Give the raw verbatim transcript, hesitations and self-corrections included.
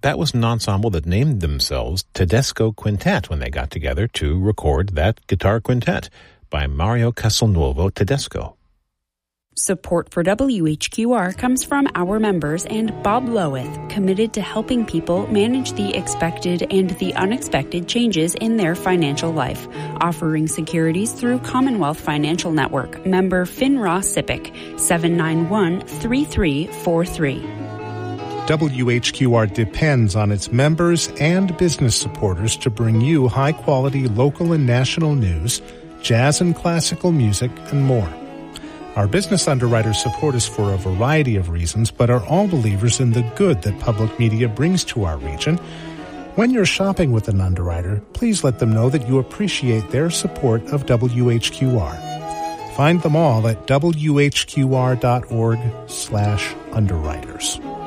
That was an ensemble that named themselves Tedesco Quintet when they got together to record that guitar quintet by Mario Castelnuovo Tedesco. Support for W H Q R comes from our members and Bob Loweth, committed to helping people manage the expected and the unexpected changes in their financial life, offering securities through Commonwealth Financial Network, member FINRA SIPC, seven nine one, three three four three. W H Q R depends on its members and business supporters to bring you high-quality local and national news, jazz and classical music, and more. Our business underwriters support us for a variety of reasons, but are all believers in the good that public media brings to our region. When you're shopping with an underwriter, please let them know that you appreciate their support of W H Q R. Find them all at W H Q R dot org slash underwriters.